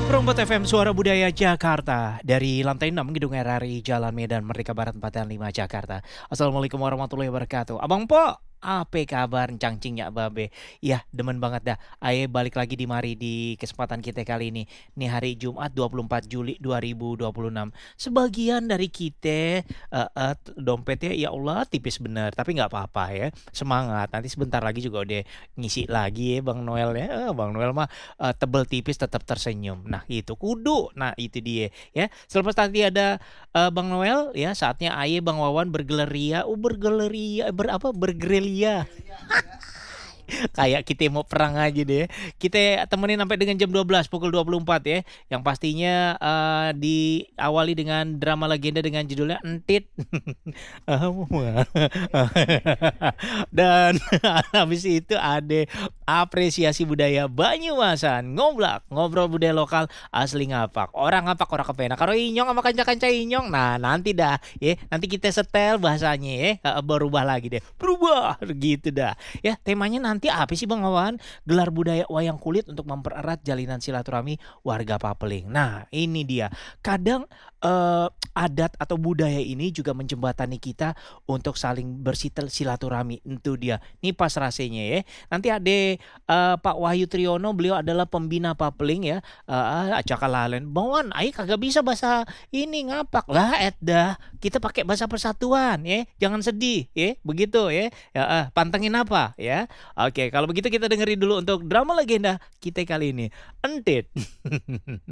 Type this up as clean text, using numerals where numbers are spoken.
Perombat FM Suara Budaya Jakarta dari lantai 6 Gedung RRI Jalan Medan Merdeka Barat 405 Jakarta. Assalamualaikum warahmatullahi wabarakatuh. Abang Po, apa kabar cangcingnya babe? Ya, demen banget dah. Aye balik lagi di mari di kesempatan kita kali ini. Nih hari Jumat 24 Juli 2026. Sebagian dari kita dompetnya ya Allah tipis bener, tapi nggak apa-apa ya. Semangat. Nanti sebentar lagi juga udah ngisi lagi ya Bang Noel ya. Bang Noel mah tebel tipis tetap tersenyum. Nah, itu kudu. Nah, itu dia ya. Selepas tadi ada Bang Noel ya, saatnya Aye Bang Wawan bergeleria, bergeleria bergerilya. Kayak kita mau perang aja deh. Kita temenin sampai dengan jam 12 pukul 24 ya. Yang pastinya diawali dengan drama legenda dengan judulnya Entit. Dan habis itu ada apresiasi budaya Banyumasan, ngoblak, ngobrol budaya lokal asli ngapak. Orang ngapak orang kepenak. Kalau inyong sama kanca-kanca inyong, nah nanti dah ya, nanti kita setel bahasanya ya, berubah lagi deh. Berubah gitu dah. Ya, temanya nanti apa sih Bang Wawan? Gelar budaya wayang kulit untuk mempererat jalinan silaturahmi warga Papeling. Nah, ini dia. Kadang adat atau budaya ini juga menjembatani kita untuk saling silaturahmi. Itu dia. Ini pas rasanya ya. Nanti ada Pak Wahyu Triyono, beliau adalah pembina Papeling ya. Acakalalen. Bang Wan, ai kagak bisa bahasa ini ngapak lah dah. Kita pakai bahasa persatuan ya. Jangan sedih ya. Begitu ya. Pantengin apa ya. Oke, kalau begitu kita dengerin dulu untuk drama legenda kita kali ini. Entit.